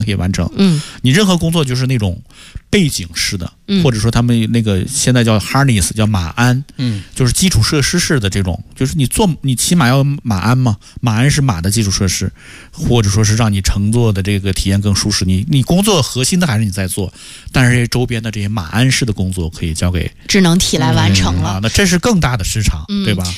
可以完成。 嗯， 你任何工作就是那种背景式的，或者说他们那个现在叫 harness， 叫马鞍，就是基础设施式的这种，就是你起码要马鞍嘛，马鞍是马的基础设施，或者说是让你乘坐的这个体验更舒适。你工作核心的还是你在做，但是这些周边的这些马鞍式的工作可以交给智能体来完成了。 那这是更大的市场，对吧？